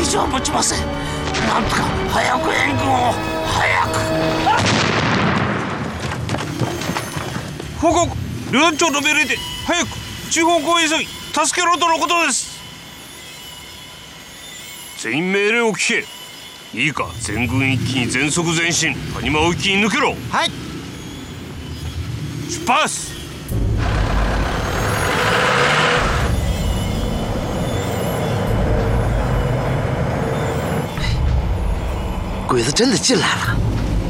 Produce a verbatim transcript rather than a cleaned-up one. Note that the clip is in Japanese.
以上は持ちません。なんとか早く援軍を早く。 報告、旅団長の命令で早く地方攻撃を助けろとのことです。全員命令を聞け。いいか、全軍一気に全速前進、谷間を一気に抜けろ。 はい。 出発。 鬼子真的进来了。